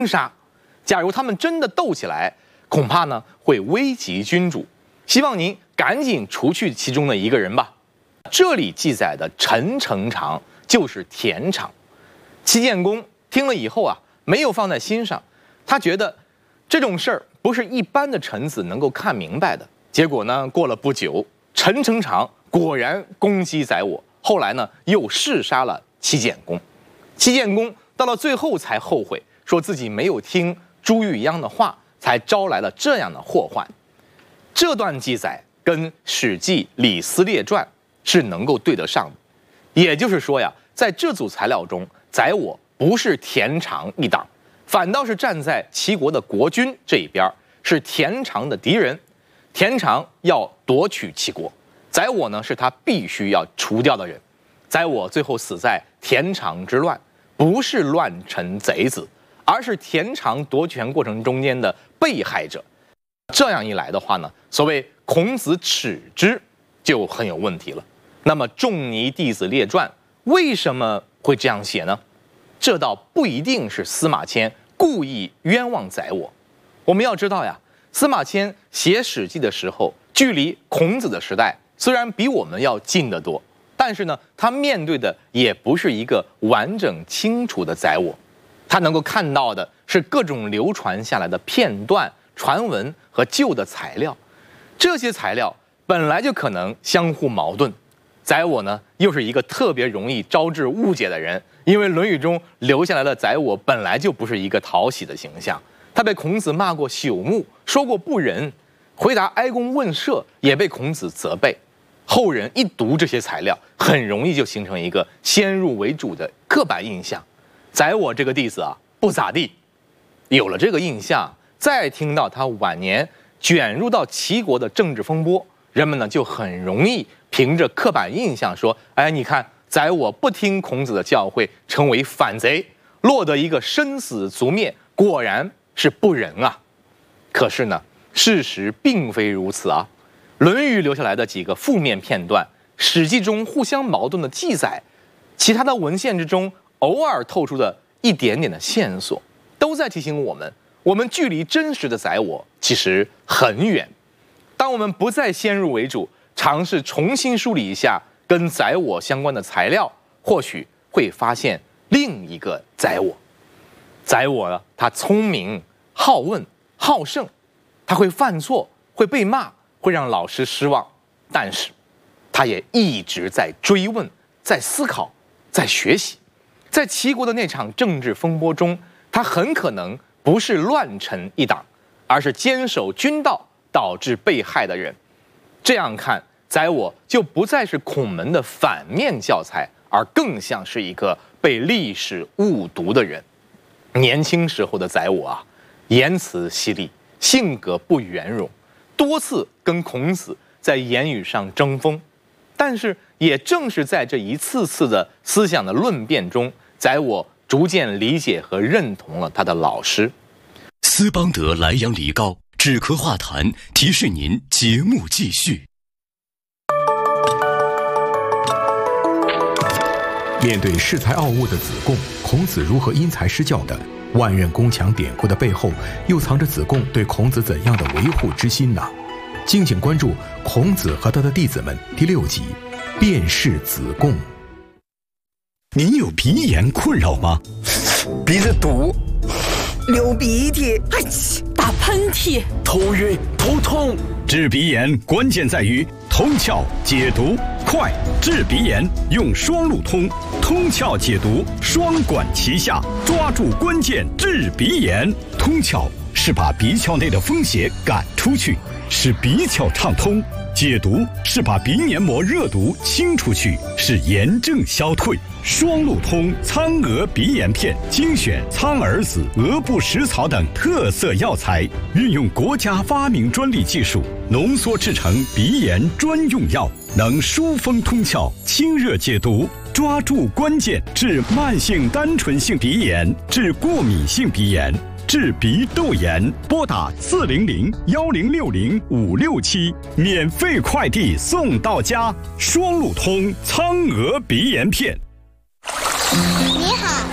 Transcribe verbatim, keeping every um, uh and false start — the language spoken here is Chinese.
杀。假如他们真的斗起来，恐怕呢会危及君主。希望您赶紧除去其中的一个人吧。这里记载的陈成常就是田常。齐简公听了以后啊，没有放在心上，他觉得这种事儿不是一般的臣子能够看明白的。结果呢，过了不久，陈成常果然攻击宰我，后来呢又弑杀了齐简公。齐简公到了最后才后悔，说自己没有听朱玉央的话，才招来了这样的祸患。这段记载跟《史记·李斯列传》是能够对得上的。也就是说呀，在这组材料中，宰我不是田常一党，反倒是站在齐国的国君这一边，是田常的敌人。田常要夺取齐国，宰我呢是他必须要除掉的人。宰我最后死在田常之乱，不是乱臣贼子，而是田常夺权过程中间的被害者。这样一来的话呢，所谓孔子耻之就很有问题了。那么《仲尼弟子列传》为什么会这样写呢？这倒不一定是司马迁故意冤枉宰我。我们要知道呀，司马迁写《史记》的时候，距离孔子的时代虽然比我们要近得多，但是呢，他面对的也不是一个完整清楚的宰我，他能够看到的是各种流传下来的片段、传闻和旧的材料。这些材料本来就可能相互矛盾。宰我呢，又是一个特别容易招致误解的人，因为《论语》中留下来的宰我本来就不是一个讨喜的形象，他被孔子骂过朽木，说过不仁，回答哀公问社也被孔子责备。后人一读这些材料，很容易就形成一个先入为主的刻板印象。宰我这个弟子啊，不咋地。有了这个印象，再听到他晚年卷入到齐国的政治风波，人们呢就很容易凭着刻板印象说，哎，你看宰我不听孔子的教诲，成为反贼，落得一个生死族灭，果然是不仁啊。可是呢，事实并非如此啊。《论语》留下来的几个负面片段，《史记》中互相矛盾的记载，其他的文献之中偶尔透出的一点点的线索，都在提醒我们，我们距离真实的宰我其实很远。当我们不再先入为主，尝试重新梳理一下跟宰我相关的材料，或许会发现另一个宰我。宰我呢，他聪明、好问、好胜，他会犯错，会被骂，会让老师失望，但是他也一直在追问，在思考，在学习。在齐国的那场政治风波中，他很可能不是乱臣一党，而是坚守君道导致被害的人。这样看，宰我就不再是孔门的反面教材，而更像是一个被历史误读的人。年轻时候的宰我啊，言辞犀利，性格不圆融，多次跟孔子在言语上争锋。但是也正是在这一次次的思想的论辩中，宰我逐渐理解和认同了他的老师。 斯邦德莱阳梨膏止咳化痰，提示您节目继续。 面对恃才傲物的子贡，孔子如何因材施教的？万仞宫墙典故的背后，又藏着子贡对孔子怎样的维护之心呢？敬请关注《孔子和他的弟子们》第六集《辨识子贡》。 您有鼻炎困扰吗？ 鼻子堵， 流鼻涕，哎，打喷嚏， 头晕头痛。 治鼻炎关键在于通窍解毒快，治鼻炎用双路通，通窍解毒双管齐下，抓住关键治鼻炎。通窍是把鼻窍内的风邪赶出去，使鼻窍畅通；解毒是把鼻黏膜热毒清出去，使炎症消退。双路通苍蛾鼻炎片精选苍耳子、鹅不食草等特色药材，运用国家发明专利技术浓缩制成鼻炎专用药，能疏风通窍、清热解毒，抓住关键治慢性单纯性鼻炎、治过敏性鼻炎、治鼻窦炎。拨打四零零幺零六零五六七，免费快递送到家。双路通苍蛾鼻炎片。 你好，